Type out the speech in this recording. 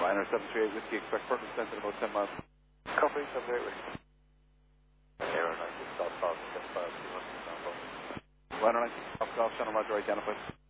Liner 738 Whiskey Express, Portland Center, about 10 miles. Copy, 738 Whiskey. Aero 90, South South, 75, 200, Liner 90, South South, Channel Roger, identified.